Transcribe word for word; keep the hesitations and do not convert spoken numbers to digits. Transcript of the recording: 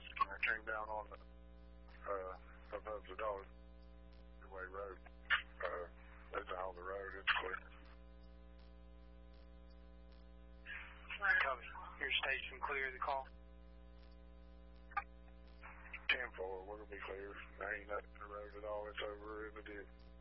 just uh, came down on the, uh, above the Dollar Way Road. Uh, it's on the road, it's clear. Copy. Your station clear the call? ten four, we're going to be clear. There ain't nothing in the road at all. It's over in the ditch.